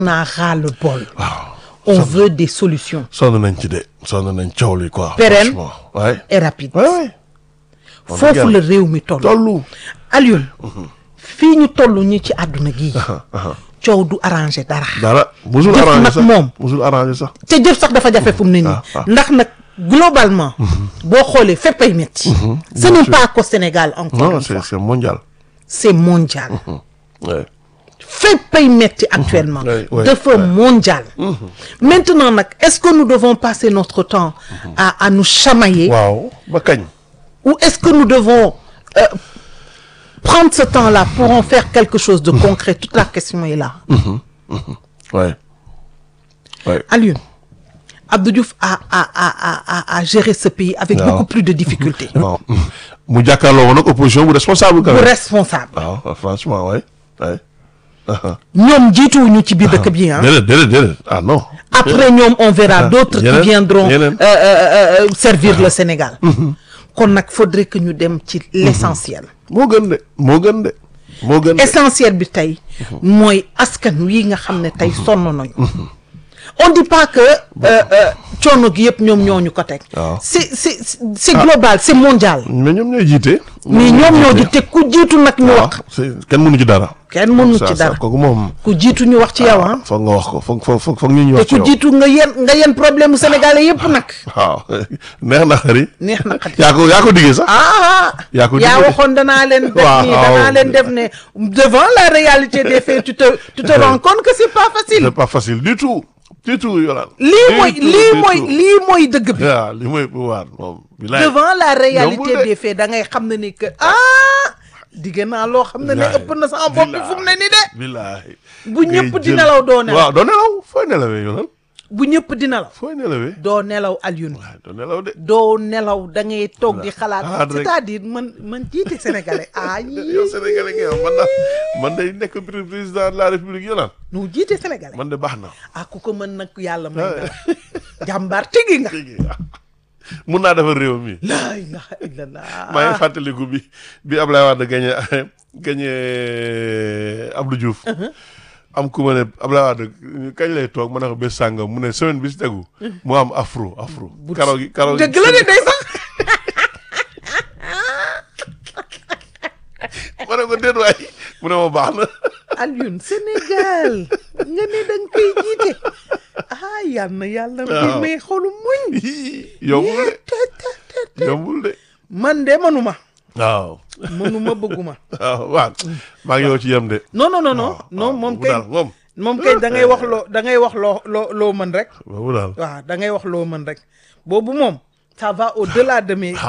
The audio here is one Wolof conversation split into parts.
naa ras-le-bol. waaw. On veut des solutions sonn nañ ci de sonn nañ coow li quoi. pérennes franchement ouais. et rapides. ouais. foofu la réew mi toll. Alioune. fii ñu toll ñi ci àdduna gii. coow du arrangé dara. dara musul jëf arrangé nag sax moom. musul arrangé sax. te jëf sax dafa jafe fu mu ne nii. ndax nag globalement. boo xoolee féppay metti. ce n'est pas qu'au Sénégal encore non une fois. c'est mondial. C'est mondial. ouais. féppay metti actuellement. dafa mondial. Maintenant nag est-ce que nous devons passer notre temps à nous chamailler. waaw ba kañ. ou est-ce que nous devons prendre ce temps-là pour en faire quelque chose de concret? Toute la question est là. ouais. ouais. Alioune, Abdou Diouf a géré ce pays avec beaucoup plus de difficultés. waaw mu jàkkaarloo woon nag opposition bu responsable. quand bu même responsable. waaw franchement ouais. ouais. ñoom jiituwuñu ci biir dëkk bi ah. déedéet ah non. Après ñoom on verra d'autres qui viendront servir le Sénégal. kon nag faudrait que ñu dem ci l'essentiel. moo gën de. essentiel bi tey mooy askan wi nga xam ne tey sonn nañu. on dit pas que coono gi yëpp ñoom ñoo ñu ko teg. c'est global c'est mondial. mais ñoom ñooy jiite. mais ñoom ñoo jiite ku jiitu nag ñu wax. kenn mënu ci dara. kenn mënu ci dara kooku moom. ku jiitu ñu wax ci yow ah. foog nga wax ko foog ñu wax ci te ku jiitu nga yen problème mu sénégalais yëpp nag. waaw neex na xari. neex na xari yaa ko diggee sax. yaa waxoon danaa leen def nii danaa leen def ne devant la réalité des faits tu te rends compte que c'est pas facile. C'est pas facile du tout Yolande. lii mooy dëgg bi. waaw lii mooy pouvoir moom. devant la réalité des faits da ngay xam ne ni que digg naa loo xam ne ëpp na sama bopp bi fu mu ne ni de. billaahi bu ñëpp di nelaw doo nelaw. waaw doo nelaw fooy nelawee Yolande. bu ñëpp di nelaw. fooy nelawee. doo nelaw Alioune. doo nelaw de. doo nelaw da ngay toog di xalaat. c'est-à-dire man jiite sénégalais. yow sénégalais nga yow man day nekk président de la république Yolande. nu jiite sénégalais. man de baax na. ku ko mën nag yàlla may na la. jàmbaar tigi nga. mun naa defar réew mi. laa ilaaha illallaah. maa ngi fàttaliku bi Ablaye Wade gagné Abdou Diouf. am ku ma ne Ablaye Wade kañ lay toog ma ne ko bés sàngam mu ne semaine bi si tegu mu am afro. karaw gi dëgg la de day sax. ma ne ko déet waay mu ne ma baax na. Alioune Sénégal nga ne da nga koy jiite yàlla mbir may xolu muñ. yombul de. man de manuma. waaw. mënuma bëgguma. waaw maa ngi yow ci yem de. non moom kay moom kay da ngay wax loo mën rek. boobu daal waaw da ngay wax loo mën rek boobu moom. ça va au-delà de mes.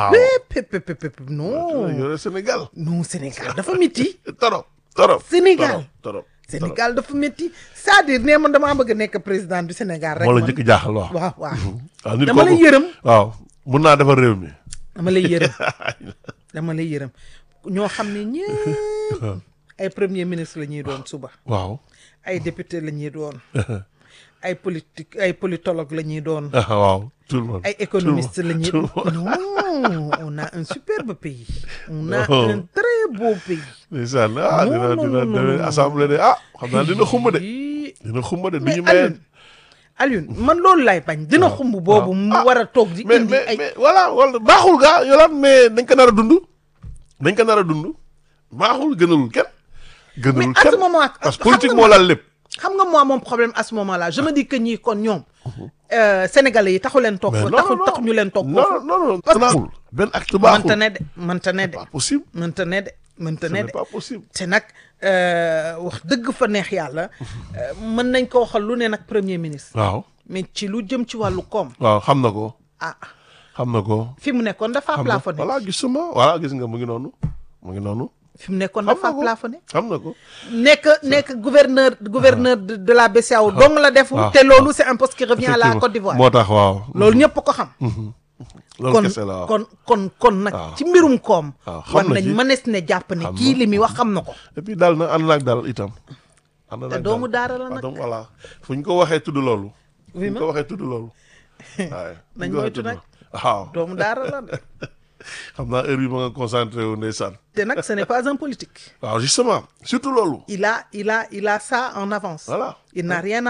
non. yore Sénégal. non Sénégal dafa métti. torop. Sénégal dafa métti c'est-à-dire nee man damaa bëgg a nekk président du Sénégal rek. moo la njëkk jaaxal wax. waaw dama lay yërëm. waaw mun naa defar réew mi. dama lay yërëm ñoo xam ne ñëpp ay premier ministre la ñuy doon suba. waaw ay député la ñuy doon. ay politologue la ñuy doon. waaw tout le monde. ay économiste la ñuy doon. non on a un superbe pays. on a un très beau pays. ndeysaan dina assemblée de xam naa dina xumba de du ñu mayeen. Alioune man loolu lay bañ. dina xumb boobu mu war a toog di indi ay. mais voilà baaxul gaa Yolande mais dañ ko nar a dund. baaxul gënalul kenn. mais à ce moment parce que politique moo laal lépp. xam nga moi mon problème à ce moment-là je me dis que ñii kon ñoom. Sénégalais yi taxu leen toog. taxu ñu leen toog. non parce que benn acte baaxul mënta ne de. pas possible. mënta ne de. c'est pas possible. te nag wax dëgg fa neex yàlla mën nañ ko waxal lu ne nag premier ministre. waaw mais ci lu jëm ci wàllu koom. waaw xam na ko. xam na ko. fi mu nekkoon dafa plafonné. voilà gis nga mu ngi noonu. fi mu nekkoon dafa plafonné. xam na ko. nekk gouverneur de la BCEAO dong la def. te loolu c'est un poste qui revient à la Côte d'Ivoire. moo tax waaw. loolu ñëpp ko xam. loolu kese la kon nag ci mbirum koom. xam na ci war nañ mënees ne jàpp ne kii li muy wax xam na ko. et puis daal na ànd naag daal itam. te doomu daara la nag. voilà fu ñu ko waxee tudd loolu. oui ma fu ñu ko waxee tudd loolu. waaye nañ moytu nag. waaw doomu daara la. xam naa heure bi ma nga concentré wu ndeysaan. te nag ce n'est pas un politique. waaw justement surtout loolu. il a ça en avance. voilà il n'a rien